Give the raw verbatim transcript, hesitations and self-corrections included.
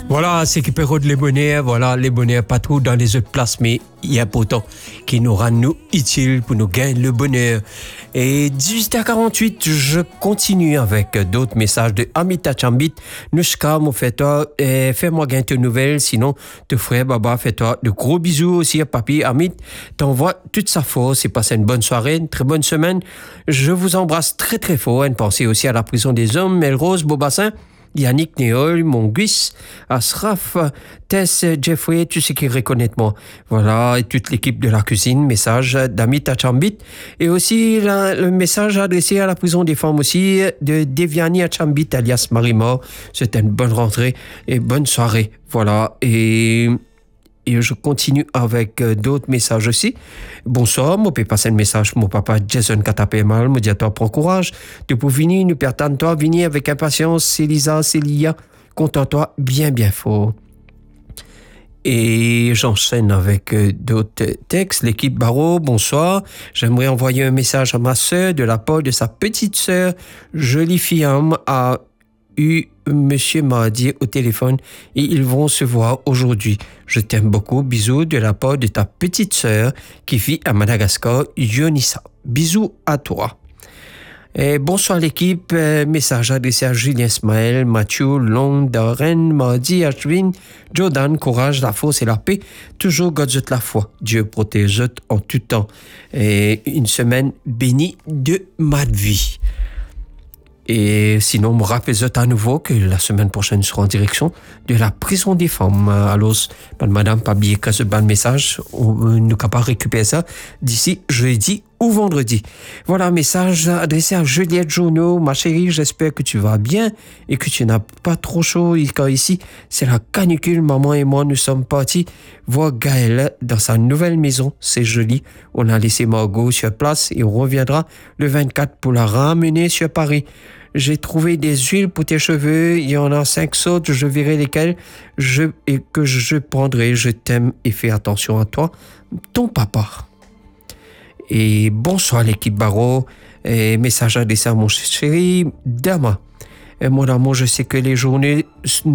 Voilà, c'est qui période les bonnets, voilà, les bonnets partout dans les autres places, mais il y a pourtant qui nous rend nous utiles pour nous gagner le bonheur. Et dix-huit heures quarante-huit, je continue avec d'autres messages de Amita Chambit. Nushka, mon fais-toi, et fais-moi gagner tes nouvelles, sinon, te frère, baba, fais-toi de gros bisous aussi à papy Amit. T'envoie toute sa force et passe une bonne soirée, une très bonne semaine. Je vous embrasse très très fort. Et pensez aussi à la prison des hommes, Melrose, Beaubassin. Yannick Néol, Mongus, Asraf, Tess, Jeffrey, tous ceux qui reconnaissent moi. Voilà, et toute l'équipe de la cuisine, message d'Amit Achambit. Et aussi la, le message adressé à la prison des femmes aussi de Deviani Achambit, alias Marima. C'était une bonne rentrée et bonne soirée. Voilà, et... Et je continue avec euh, d'autres messages aussi. Bonsoir, moi, peux passer un message pour mon papa Jason Katapé mal, me dit à toi, prends courage. Tu peux venir, nous perdons toi, venir avec impatience, c'est Lisa, c'est Lia, content-toi bien, bien fort. Et j'enchaîne avec euh, d'autres textes. L'équipe Barreau, bonsoir. J'aimerais envoyer un message à ma sœur de la part de sa petite sœur, jolie fille à eu Monsieur Mardi au téléphone et ils vont se voir aujourd'hui. Je t'aime beaucoup. Bisous de la part de ta petite sœur qui vit à Madagascar, Yonissa. Bisous à toi. Et bonsoir l'équipe. Euh, message adressé à Julien Smaël, Mathieu, Long, Darren, Mardi, Ashwin, Jordan, courage, la force et la paix. Toujours God's la foi. Dieu protège en tout temps. Et une semaine bénie de ma vie. Et sinon, me rappelez à nouveau que la semaine prochaine, je serai en direction de la prison des femmes. Alors, madame, pas oublier que ce bon message, on ne peut pas récupérer ça d'ici jeudi ou vendredi. Voilà, message adressé à Juliette Journeau. Ma chérie, j'espère que tu vas bien et que tu n'as pas trop chaud. Car ici, c'est la canicule. Maman et moi, nous sommes partis voir Gaëlle dans sa nouvelle maison. C'est joli. On a laissé Margot sur place et on reviendra le vingt-quatre pour la ramener sur Paris. J'ai trouvé des huiles pour tes cheveux. Il y en a cinq sortes. Je verrai lesquelles je, et que je prendrai. Je t'aime et fais attention à toi. Ton papa. Et bonsoir l'équipe Barreau. Et message adressé à mon chéri Dama. Et mon amour, je sais que les journées